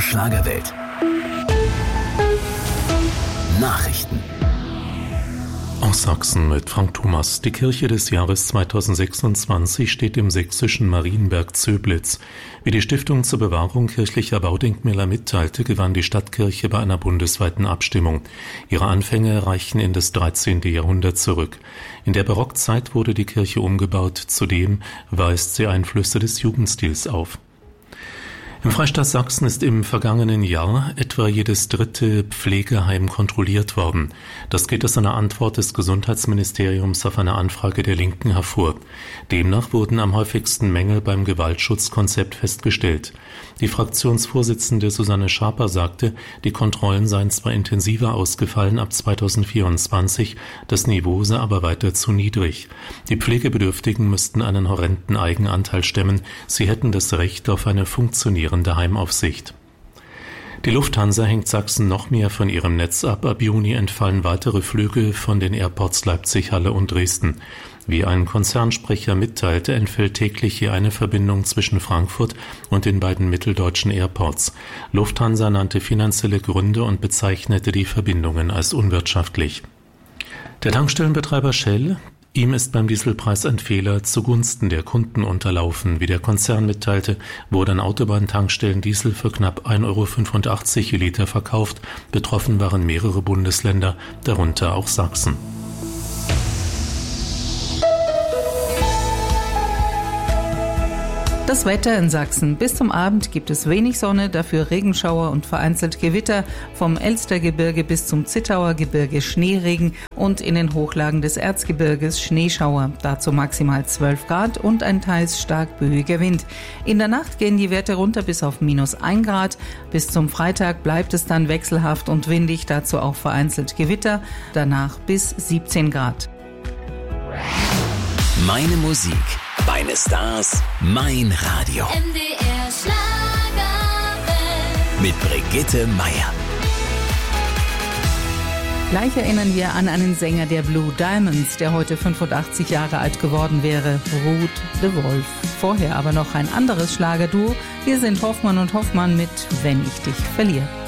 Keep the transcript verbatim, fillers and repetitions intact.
Schlagerwelt. Nachrichten. Aus Sachsen mit Frank Thomas. Die Kirche des Jahres zweitausendsechsundzwanzig steht im sächsischen Marienberg-Zöblitz. Wie die Stiftung zur Bewahrung kirchlicher Baudenkmäler mitteilte, gewann die Stadtkirche bei einer bundesweiten Abstimmung. Ihre Anfänge reichen in das dreizehnte Jahrhundert zurück. In der Barockzeit wurde die Kirche umgebaut. Zudem weist sie Einflüsse des Jugendstils auf. Im Freistaat Sachsen ist im vergangenen Jahr etwa jedes dritte Pflegeheim kontrolliert worden. Das geht aus einer Antwort des Gesundheitsministeriums auf eine Anfrage der Linken hervor. Demnach wurden am häufigsten Mängel beim Gewaltschutzkonzept festgestellt. Die Fraktionsvorsitzende Susanne Schaper sagte, die Kontrollen seien zwar intensiver ausgefallen ab zweitausendvierundzwanzig, das Niveau sei aber weiter zu niedrig. Die Pflegebedürftigen müssten einen horrenden Eigenanteil stemmen. Sie hätten das Recht auf eine funktionierende Heimaufsicht. Die Lufthansa hängt Sachsen noch mehr von ihrem Netz ab. Ab Juni entfallen weitere Flüge von den Airports Leipzig, Halle und Dresden. Wie ein Konzernsprecher mitteilte, entfällt täglich je eine Verbindung zwischen Frankfurt und den beiden mitteldeutschen Airports. Lufthansa nannte finanzielle Gründe und bezeichnete die Verbindungen als unwirtschaftlich. Der Tankstellenbetreiber Shell, ihm ist beim Dieselpreis ein Fehler zugunsten der Kunden unterlaufen. Wie der Konzern mitteilte, wurde an Autobahntankstellen Diesel für knapp ein Euro fünfundachtzig je Liter verkauft. Betroffen waren mehrere Bundesländer, darunter auch Sachsen. Das Wetter in Sachsen. Bis zum Abend gibt es wenig Sonne, dafür Regenschauer und vereinzelt Gewitter. Vom Elstergebirge bis zum Zittauer Gebirge Schneeregen und in den Hochlagen des Erzgebirges Schneeschauer. Dazu maximal zwölf Grad und ein teils stark böiger Wind. In der Nacht gehen die Werte runter bis auf minus ein Grad. Bis zum Freitag bleibt es dann wechselhaft und windig, dazu auch vereinzelt Gewitter. Danach bis siebzehn Grad. Meine Musik, meine Stars, mein Radio. M D R Schlagerwelt. Mit Brigitte Meier. Gleich erinnern wir an einen Sänger der Blue Diamonds, der heute fünfundachtzig Jahre alt geworden wäre, Ruth de Wolf. Vorher aber noch ein anderes Schlagerduo. Wir sind Hoffmann und Hoffmann mit Wenn ich dich verliere.